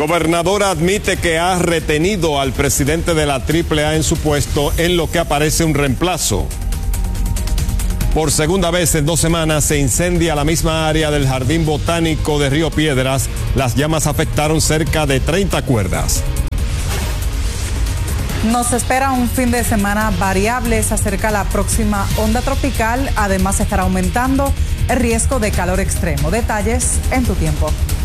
Gobernadora admite que ha retenido al presidente de la AAA en su puesto, en lo que aparece un reemplazo. Por segunda vez en 2 semanas se incendia la misma área del Jardín Botánico de Río Piedras. Las llamas afectaron cerca de 30 cuerdas. Nos espera un fin de semana variable, se acerca la próxima onda tropical, además estará aumentando el riesgo de calor extremo. Detalles en tu tiempo.